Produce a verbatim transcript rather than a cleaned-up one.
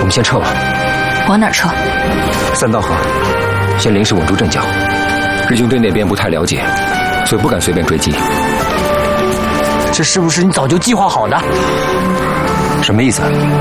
们先撤吧。 往哪儿撤？ 三道河，先临时稳住阵脚。日军对那边不太了解，所以不敢随便追击。 这是不是你早就计划好的？ 什么意思？